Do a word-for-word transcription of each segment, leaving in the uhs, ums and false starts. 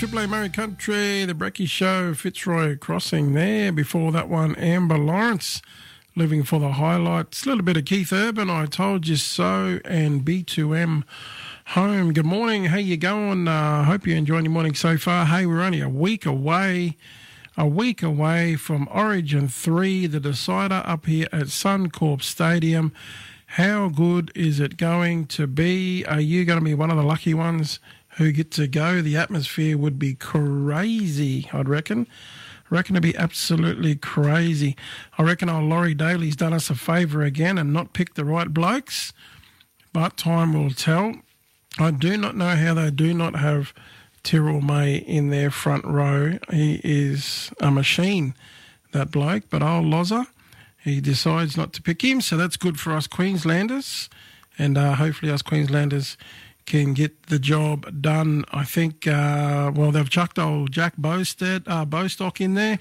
Triple A Murray Country, the Brecky Show, Fitzroy Crossing there. Before that one, Amber Lawrence, Living for the Highlights. A little bit of Keith Urban, I Told You So, and B two M Home. Good morning, how you going? I uh, hope you're enjoying your morning so far. Hey, we're only a week away, a week away from Origin three, the decider up here at Suncorp Stadium. How good is it going to be? Are you going to be one of the lucky ones who get to go? The atmosphere would be crazy, I'd reckon. I reckon it'd be absolutely crazy. I reckon old Laurie Daly's done us a favour again and not picked the right blokes, but time will tell. I do not know how they do not have Tyrrell May in their front row. He is a machine, that bloke, but old Loza, he decides not to pick him, so that's good for us Queenslanders, and uh, hopefully us Queenslanders can get the job done. I think, uh, well, they've chucked old Jack Bostock, uh, Bostock in there.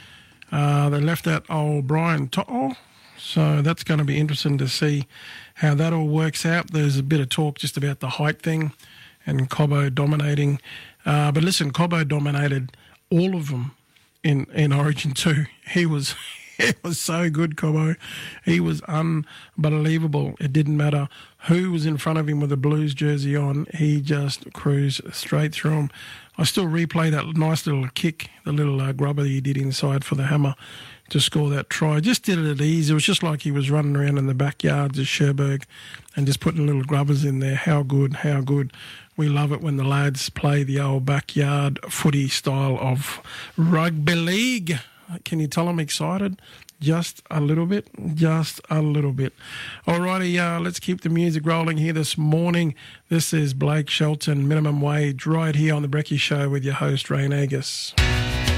Uh, they left out old Brian To'o, so that's going to be interesting to see how that all works out. There's a bit of talk just about the height thing and Cobbo dominating. Uh, but listen, Cobbo dominated all of them in, in Origin two. He was... It was so good, Cobbo. He was unbelievable. It didn't matter who was in front of him with a Blues jersey on. He just cruised straight through him. I still replay that nice little kick, the little uh, grubber he did inside for the hammer to score that try. Just did it at ease. It was just like he was running around in the backyards of Sherburgh and just putting little grubbers in there. How good, how good. We love it when the lads play the old backyard footy style of rugby league. Can you tell I'm excited? Just a little bit, just a little bit. Alrighty, uh, let's keep the music rolling here this morning. This is Blake Shelton, Minimum Wage, right here on The Brecky Show with your host, Ray Nagus.